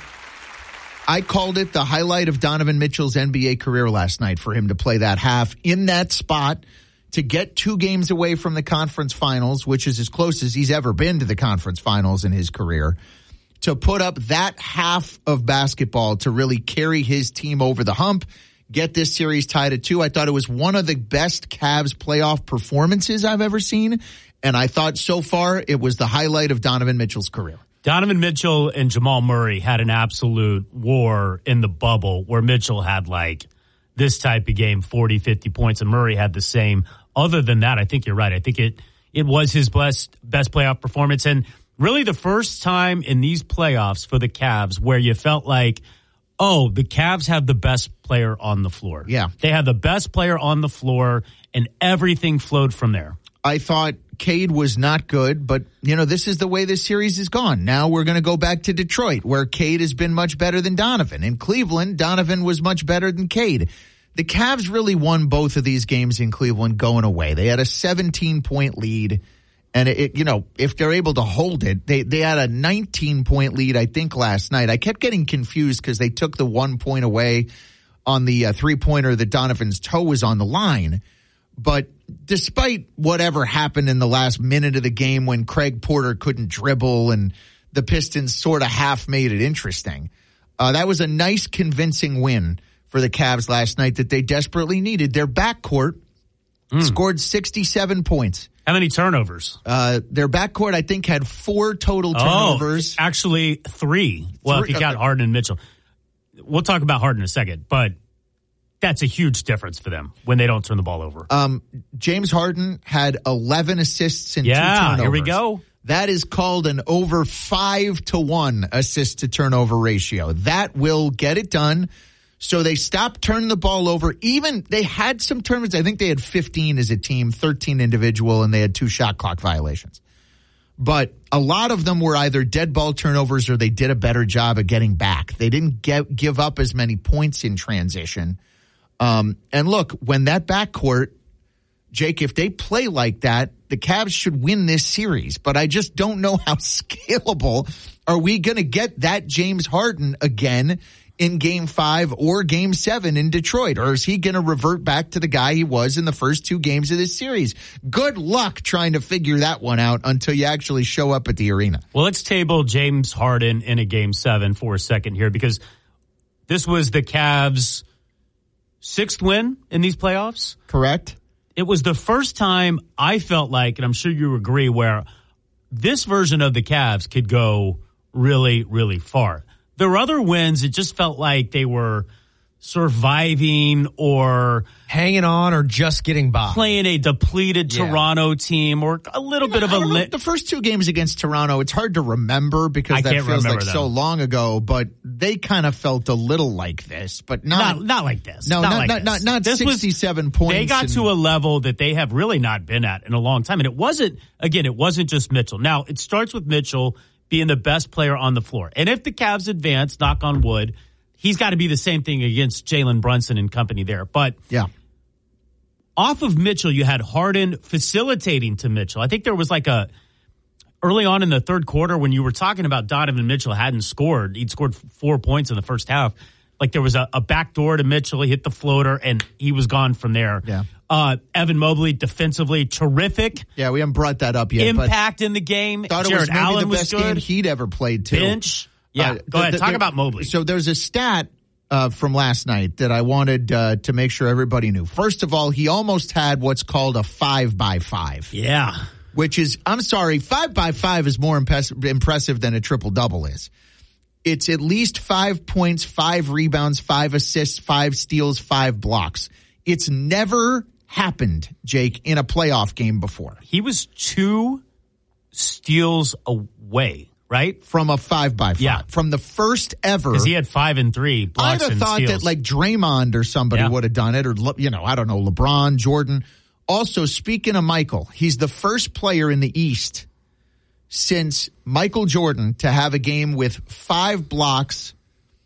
I called it the highlight of Donovan Mitchell's NBA career last night for him to play that half in that spot to get 2 games away from the conference finals, which is as close as he's ever been to the conference finals in his career, to put up that half of basketball to really carry his team over the hump, get this series tied at 2. I thought it was one of the best Cavs playoff performances I've ever seen. And I thought so far it was the highlight of Donovan Mitchell's career. Donovan Mitchell and Jamal Murray had an absolute war in the bubble where Mitchell had like this type of game, 40, 50 points, and Murray had the same. Other than that, I think you're right. I think it was his best playoff performance. And really the first time in these playoffs for the Cavs where you felt like, oh, the Cavs have the best player on the floor. Yeah. They have the best player on the floor, and everything flowed from there. I thought Cade was not good, but, this is the way this series has gone. Now we're going to go back to Detroit, where Cade has been much better than Donovan. In Cleveland, Donovan was much better than Cade. The Cavs really won both of these games in Cleveland going away. They had a 17-point lead, and if they're able to hold it, they had a 19-point lead, I think, last night. I kept getting confused because they took the 1 point away on the three-pointer that Donovan's toe was on the line. But despite whatever happened in the last minute of the game when Craig Porter couldn't dribble and the Pistons sort of half made it interesting, that was a nice, convincing win for the Cavs last night that they desperately needed. Their backcourt Scored 67 points. How many turnovers? Their backcourt, I think, had 4 total turnovers. Actually, 3. Well, if you count Harden and Mitchell. We'll talk about Harden in a second, but that's a huge difference for them when they don't turn the ball over. James Harden had 11 assists and 2 turnovers. Here we go. That is called an over 5-to-1 assist to turnover ratio. That will get it done. So they stopped turning the ball over. Even they had some turnovers. I think they had 15 as a team, 13 individual, and they had 2 shot clock violations. But a lot of them were either dead ball turnovers or they did a better job of getting back. They didn't give up as many points in transition. And look, when that backcourt, Jake, if they play like that, the Cavs should win this series. But I just don't know how scalable are we going to get that James Harden again in Game 5 or Game 7 in Detroit? Or is he going to revert back to the guy he was in the first 2 games of this series? Good luck trying to figure that one out until you actually show up at the arena. Well, let's table James Harden in a Game 7 for a second here, because this was the Cavs' 6th win in these playoffs. Correct. It was the first time I felt like, and I'm sure you agree, where this version of the Cavs could go really, really far. There were other wins, it just felt like they were surviving or hanging on or just getting by. Playing a depleted Toronto team or a little bit of a... The first 2 games against Toronto, it's hard to remember because that feels like so long ago, but they kind of felt a little like this, but not like this. No, not 67 points. They got to a level that they have really not been at in a long time. And it wasn't just Mitchell. Now, it starts with Mitchell being the best player on the floor. And if the Cavs advance, knock on wood, he's got to be the same thing against Jalen Brunson and company there. But off of Mitchell, you had Harden facilitating to Mitchell. I think there was early on in the third quarter when you were talking about Donovan Mitchell hadn't scored. He'd scored 4 points in the first half. Like there was a back door to Mitchell. He hit the floater and he was gone from there. Yeah. Evan Mobley defensively terrific. Yeah, we haven't brought that up yet. Impact in the game. Thought Jared it was maybe Allen the best game he'd ever played too. Bench. Yeah, go ahead. Talk about Mobley. So there's a stat from last night that I wanted to make sure everybody knew. First of all, he almost had what's called a 5x5. Yeah. Which is, I'm sorry, 5x5 is more impressive than a triple-double is. It's at least 5 points, 5 rebounds, 5 assists, 5 steals, 5 blocks. It's never happened, Jake, in a playoff game before. He was 2 steals away, right? From a 5x5. Yeah. From the first ever. Because he had 5 and 3 blocks I'd have thought steals. that like Draymond or somebody would have done it, or, I don't know, LeBron, Jordan. Also, speaking of Michael, he's the first player in the East since Michael Jordan to have a game with 5 blocks,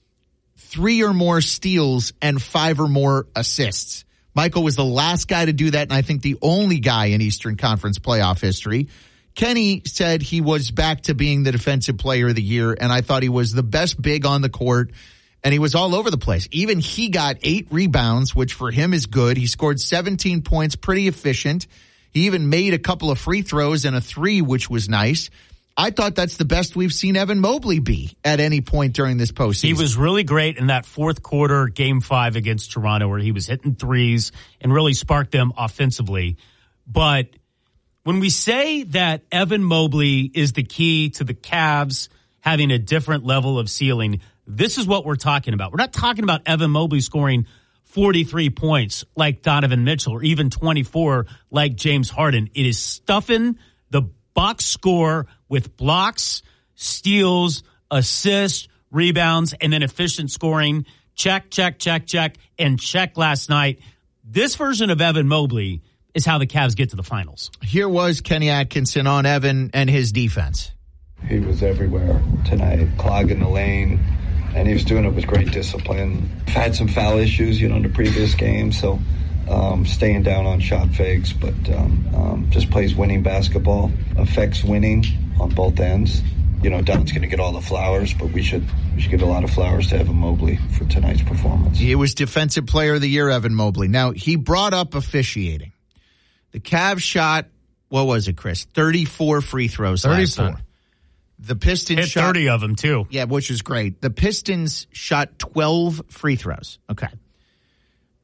3 or more steals, and 5 or more assists. Michael was the last guy to do that, and I think the only guy in Eastern Conference playoff history. Kenny said he was back to being the defensive player of the year, and I thought he was the best big on the court, and he was all over the place. Even he got 8 rebounds, which for him is good. He scored 17 points, pretty efficient. He even made a couple of free throws and a 3, which was nice. I thought that's the best we've seen Evan Mobley be at any point during this postseason. He was really great in that fourth quarter, Game 5 against Toronto, where he was hitting threes and really sparked them offensively. But when we say that Evan Mobley is the key to the Cavs having a different level of ceiling, this is what we're talking about. We're not talking about Evan Mobley scoring 43 points like Donovan Mitchell or even 24 like James Harden. It is stuffing the box score with blocks, steals, assists, rebounds, and then efficient scoring. Check, check, check, check, and check last night. This version of Evan Mobley is how the Cavs get to the finals. Here was Kenny Atkinson on Evan and his defense. He was everywhere tonight, clogging the lane, and he was doing it with great discipline. Had some foul issues, in the previous game, so staying down on shot fakes, but just plays winning basketball, affects winning on both ends. Don's going to get all the flowers, but we should give a lot of flowers to Evan Mobley for tonight's performance. He was Defensive Player of the Year, Evan Mobley. Now, he brought up officiating. The Cavs shot, what was it, Chris? 34 free throws 34. last night. The Pistons hit shot 30 of them, too. Yeah, which is great. The Pistons shot 12 free throws. Okay.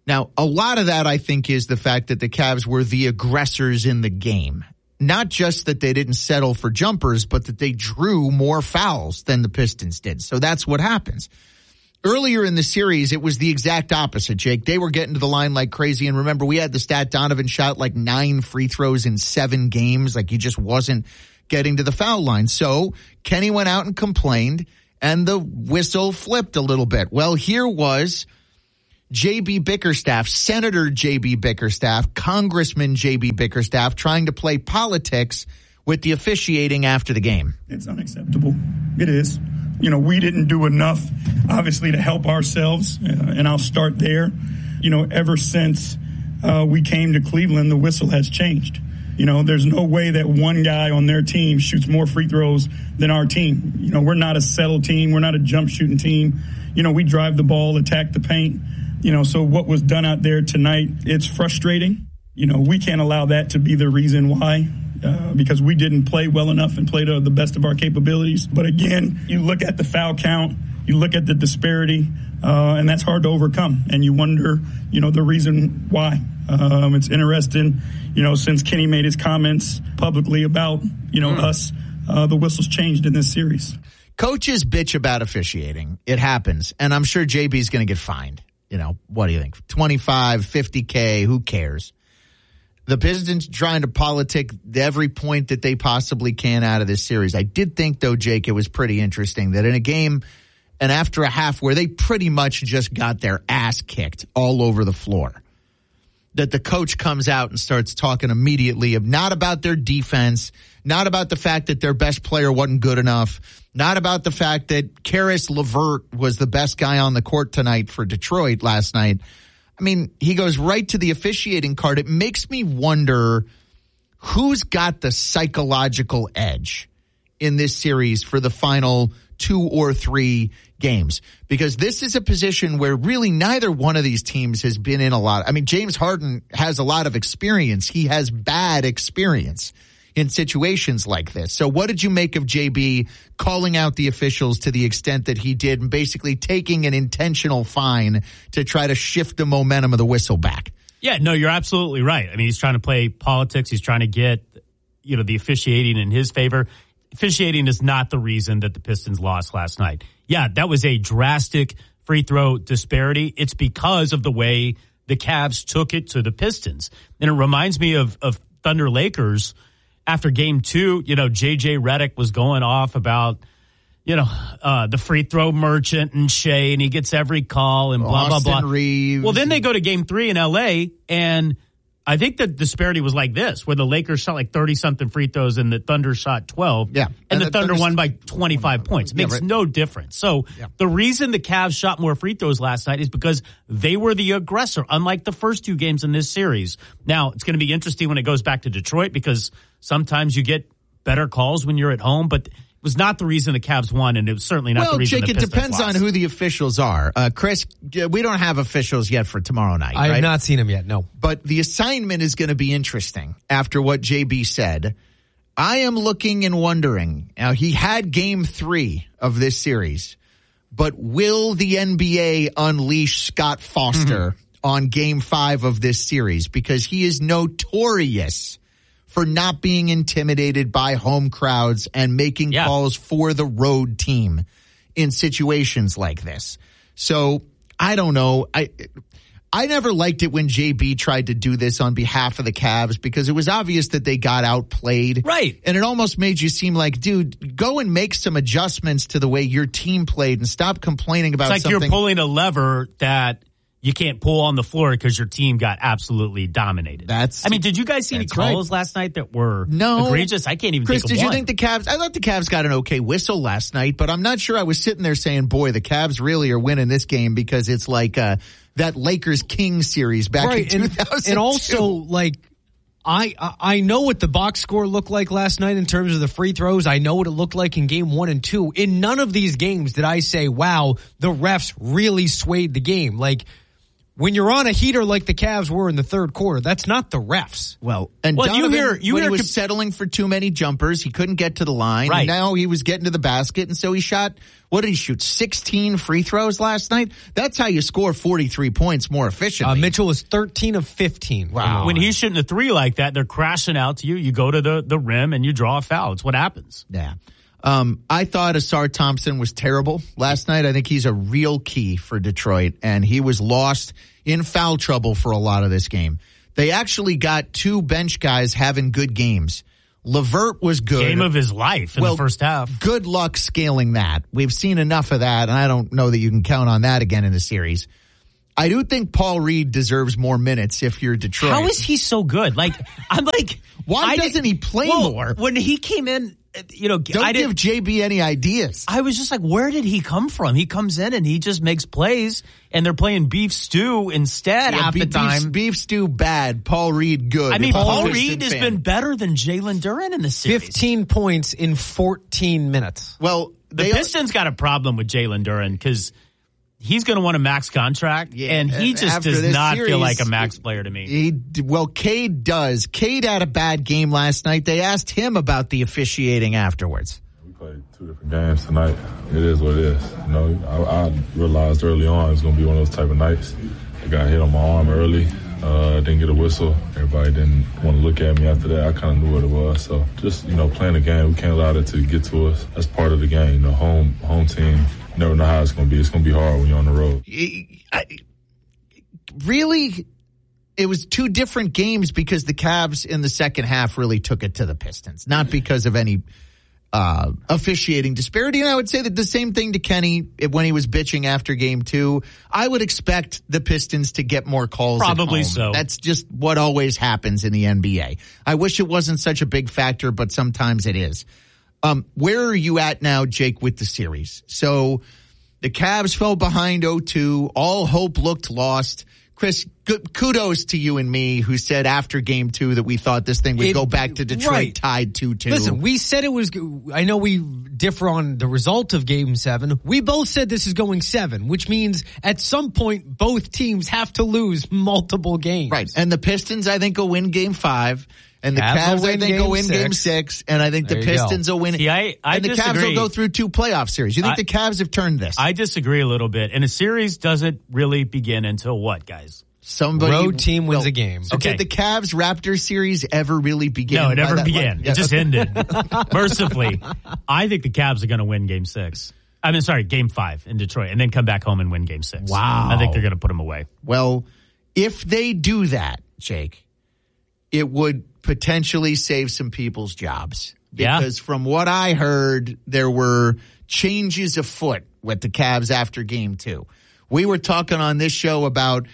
Now, a lot of that, I think, is the fact that the Cavs were the aggressors in the game. Not just that they didn't settle for jumpers, but that they drew more fouls than the Pistons did. So that's what happens. Earlier in the series, it was the exact opposite, Jake. They were getting to the line like crazy. And remember, we had the stat Donovan shot like 9 free throws in 7 games. Like he just wasn't getting to the foul line. So Kenny went out and complained, and the whistle flipped a little bit. Well, here was J.B. Bickerstaff, Senator J.B. Bickerstaff, Congressman J.B. Bickerstaff, trying to play politics with the officiating after the game. It's unacceptable. It is. You know, we didn't do enough, obviously, to help ourselves, and I'll start there. You know, ever since we came to Cleveland, the whistle has changed. You know, there's no way that one guy on their team shoots more free throws than our team. You know, we're not a settle team. We're not a jump shooting team. You know, we drive the ball, attack the paint. You know, so what was done out there tonight, it's frustrating. You know, we can't allow that to be the reason why. Because we didn't play well enough and play to the best of our capabilities. But again, you look at the foul count, you look at the disparity, and that's hard to overcome. And you wonder, you know, the reason why. It's interesting, you know, since Kenny made his comments publicly about, you know, us, the whistle's changed in this series. Coaches bitch about officiating. It happens. And I'm sure JB's going to get fined. You know, what do you think? 25, $50K, who cares? The Pistons trying to politic every point that they possibly can out of this series. I did think, though, Jake, it was pretty interesting that in a game and after a half where they pretty much just got their ass kicked all over the floor, that the coach comes out and starts talking immediately of not about their defense, not about the fact that their best player wasn't good enough, not about the fact that Karis LeVert was the best guy on the court tonight for Detroit last night. I mean, he goes right to the officiating card. It makes me wonder who's got the psychological edge in this series for the final 2 or 3 games, because this is a position where really neither one of these teams has been in a lot. I mean, James Harden has a lot of experience. He has bad experience in situations like this. So what did you make of JB calling out the officials to the extent that he did and basically taking an intentional fine to try to shift the momentum of the whistle back? Yeah, no, you're absolutely right. I mean, he's trying to play politics. He's trying to get, you know, the officiating in his favor. Officiating is not the reason that the Pistons lost last night. Yeah, that was a drastic free throw disparity. It's because of the way the Cavs took it to the Pistons. And it reminds me of Thunder Lakers. After game 2, you know, J.J. Redick was going off about, you know, the free throw merchant and Shea, and he gets every call and blah, Austin blah, blah. Reeves. Well, then they go to game 3 in L.A., and I think the disparity was like this, where the Lakers shot like 30-something free throws and the Thunder shot 12. Yeah. And the Thunder won by 25 points. It makes no difference. So the reason the Cavs shot more free throws last night is because they were the aggressor, unlike the first 2 games in this series. Now, it's going to be interesting when it goes back to Detroit, because sometimes you get better calls when you're at home, but it was not the reason the Cavs won, and it was certainly not the reason Jake, the Pistons it depends lost. on who the officials are. Chris, we don't have officials yet for tomorrow night, I right? have not seen them yet, no. But the assignment is going to be interesting after what JB said. I am looking and wondering. Now, he had game 3 of this series, but will the NBA unleash Scott Foster on game 5 of this series? Because he is notorious for not being intimidated by home crowds and making calls for the road team in situations like this. So I don't know. I never liked it when JB tried to do this on behalf of the Cavs, because it was obvious that they got outplayed. Right. And it almost made you seem like, dude, go and make some adjustments to the way your team played and stop complaining about it's like something. You're pulling a lever that you can't pull on the floor because your team got absolutely dominated. I mean, did you guys see any calls last night that were egregious? I can't even Chris, think of did one. you think the Cavs? I thought the Cavs got an okay whistle last night, but I'm not sure I was sitting there saying, boy, the Cavs really are winning this game, because it's like that Lakers-Kings series back in 2002. And also, like, I know what the box score looked like last night in terms of the free throws. I know what it looked like in game 1 and 2. In none of these games did I say, wow, the refs really swayed the game. Like, when you're on a heater like the Cavs were in the third quarter, that's not the refs. Well, and Donovan, when he was settling for too many jumpers, he couldn't get to the line. Right. And now he was getting to the basket, and so he shot, what did he shoot, 16 free throws last night? That's how you score 43 points more efficiently. Mitchell was 13 of 15. Wow. When he's shooting a three like that, they're crashing out to you. You go to the rim and you draw a foul. It's what happens. Yeah. I thought Asar Thompson was terrible last night. I think he's a real key for Detroit, and he was lost in foul trouble for a lot of this game. They actually got two bench guys having good games. LeVert was good. Game of his life in the first half. Good luck scaling that. We've seen enough of that, and I don't know that you can count on that again in the series. I do think Paul Reed deserves more minutes if you're Detroit. How is he so good? Like, I'm like, why doesn't he play more? When he came in, don't give JB any ideas. I was just like, where did he come from? He comes in and he just makes plays, and they're playing beef stew instead half the time. Beef stew bad. Paul Reed good. I mean, Paul Reed has been better than Jalen Duren in the series. 15 points in 14 minutes. Well, the Pistons got a problem with Jalen Duren because he's going to want a max contract, and he just does not feel like a max player to me. Cade does. Cade had a bad game last night. They asked him about the officiating afterwards. We played two different games tonight. It is what it is. You know, I realized early on it was going to be one of those type of nights. I got hit on my arm early. Didn't get a whistle. Everybody didn't want to look at me after that. I kind of knew what it was. So just, playing the game, we can't allow it to get to us. That's part of the game. Home team. You never know how it's going to be. It's going to be hard when you're on the road. Really, it was two different games because the Cavs in the second half really took it to the Pistons, not because of any officiating disparity. And I would say that the same thing to Kenny when he was bitching after game 2. I would expect the Pistons to get more calls. Probably at home. so. That's just what always happens in the NBA. I wish it wasn't such a big factor, but sometimes it is. Where are you at now, Jake, with the series? So the Cavs fell behind 0-2. All hope looked lost. Chris, kudos to you and me who said after game 2 that we thought this thing would go back to Detroit tied 2-2. Listen, we said it was, I know we differ on the result of game 7. We both said this is going 7, which means at some point both teams have to lose multiple games. Right. And the Pistons, I think, will win game 5. And the Cavs, I think, will win game 6. And I think the Pistons will win. See, I and the disagree. Cavs will go through 2 playoff series. You think the Cavs have turned this? I disagree a little bit. And a series doesn't really begin until what, guys? Road team wins a game. So did the Cavs-Raptors series ever really begin? No, it never began. It just ended. Mercifully. I think the Cavs are going to win game 6. Game 5 in Detroit, and then come back home and win game 6. Wow. I think they're going to put them away. Well, if they do that, Jake, it would potentially save some people's jobs. Because from what I heard, there were changes afoot with the Cavs after game 2. We were talking on this show about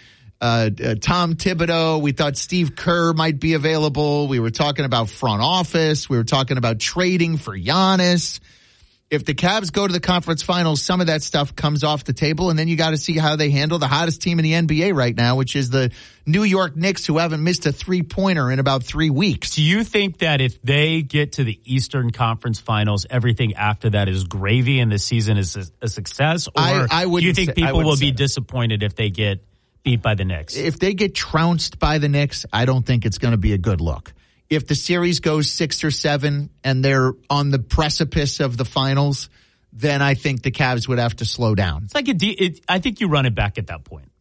Tom Thibodeau. We thought Steve Kerr might be available. We were talking about front office. We were talking about trading for Giannis. If the Cavs go to the conference finals, some of that stuff comes off the table, and then you got to see how they handle the hottest team in the NBA right now, which is the New York Knicks, who haven't missed a three-pointer in about 3 weeks. Do you think that if they get to the Eastern Conference Finals, everything after that is gravy and the season is a success? Or do you think people will be disappointed if they get beat by the Knicks? If they get trounced by the Knicks, I don't think it's going to be a good look. If the series goes 6 or 7 and they're on the precipice of the finals, then I think the Cavs would have to slow down. It's like I think you run it back at that point.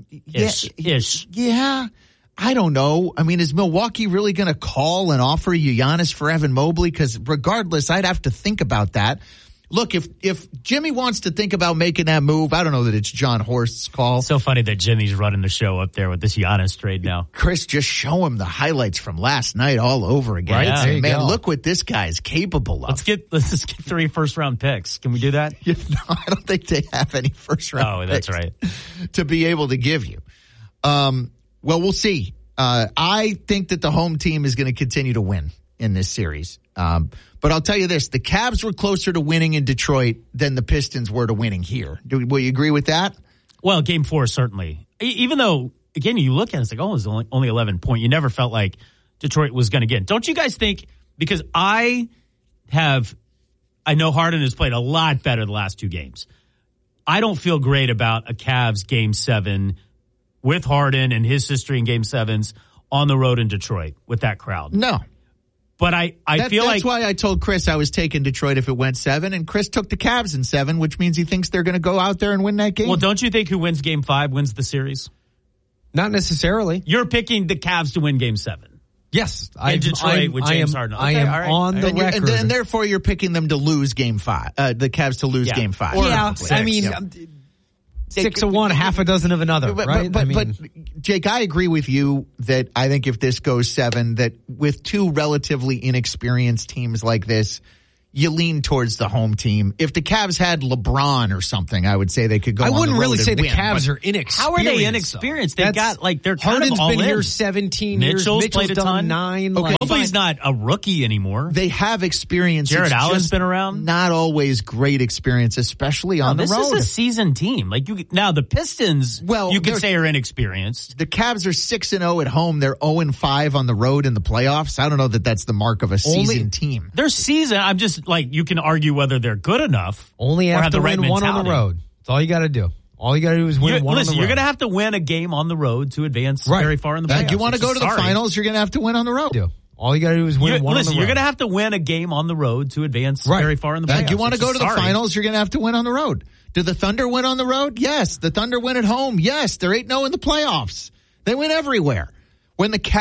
Ish. Yeah. I don't know. I mean, is Milwaukee really going to call and offer you Giannis for Evan Mobley? Because regardless, I'd have to think about that. Look, if Jimmy wants to think about making that move, I don't know that it's John Horst's call. So funny that Jimmy's running the show up there with this Giannis trade now. Chris, just show him the highlights from last night all over again. Right? Yeah, man, look what this guy's capable of. Let's just get 3 first-round picks. Can we do that? No, I don't think they have any first-round picks. Oh, that's right. To be able to give you. Well, we'll see. I think that the home team is going to continue to win in this series. But I'll tell you this, the Cavs were closer to winning in Detroit than the Pistons were to winning here. Will you agree with that? Well, game 4, certainly. Even though, again, you look at it, it's like, oh, it's only 11 points. You never felt like Detroit was going to get. Don't you guys think, because I know Harden has played a lot better the last 2 games. I don't feel great about a Cavs game 7 with Harden and his history in Game 7s on the road in Detroit with that crowd. No. But I feel like... That's why I told Chris I was taking Detroit if it went 7, and Chris took the Cavs in 7, which means he thinks they're going to go out there and win that game. Well, don't you think who wins Game 5 wins the series? Not necessarily. You're picking the Cavs to win Game 7. Yes. In Detroit with James Harden. I am on the record. And therefore, you're picking them to lose Game 5. The Cavs to lose Game 5. Yeah, I mean... 6 of one, half a dozen of another, right? But Jake, I agree with you that I think if this goes 7, that with two relatively inexperienced teams like this, you lean towards the home team. If the Cavs had LeBron or something, I would say they could go. I on wouldn't the road really say and the win, Cavs are inexperienced. How are they inexperienced? They've got they're kind Harden's of all been in. here 17 years. Mitchell's played a done ton. 9. Okay, Kobe's not a rookie anymore. They have experience. Jared It's Allen's just been around. Not always great experience, especially on the road. This is a seasoned team. Now the Pistons, you could say are inexperienced. The Cavs are 6-0 at home. They're 0-5 on the road in the playoffs. I don't know that that's the mark of a seasoned team. They're seasoned. I'm just you can argue whether they're good enough. Only or have have to the right win one on the mentality. road. That's all you got to do. All you got to do is win one on the road. You're going to have to win a game on the road to advance very far in the playoffs. You want to go to the finals, you're going to have to win on the road. All you got to do is win one on the road. You're going to have to win a game on the road to advance very far in the playoffs. You want to go to the finals, you're going to have to win on the road. Do the Thunder win on the road? Yes. The Thunder win at home? Yes. They're 8-0 in the playoffs. They win everywhere. When the Cavs